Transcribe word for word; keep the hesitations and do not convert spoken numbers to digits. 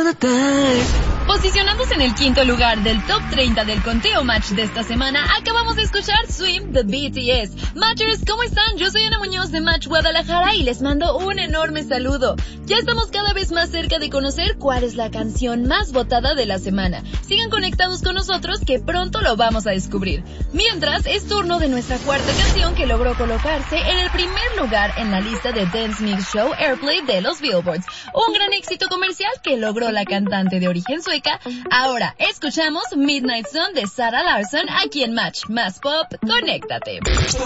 the time. Posicionándose en el quinto lugar del top treinta del conteo Match de esta semana, acabamos de escuchar Swim de B T S. Matchers, ¿cómo están? Yo soy Ana Muñoz de Match Guadalajara y les mando un enorme saludo. Ya estamos cada vez más cerca de conocer cuál es la canción más votada de la semana. Sigan conectados con nosotros que pronto lo vamos a descubrir. Mientras, es turno de nuestra cuarta canción que logró colocarse en el primer lugar en la lista de Dance Mix Show Airplay de los Billboards. Un gran éxito comercial que logró la cantante de origen sueca. Ahora escuchamos Midnight Sun de Sarah Larsson aquí en Match. Más pop, conéctate.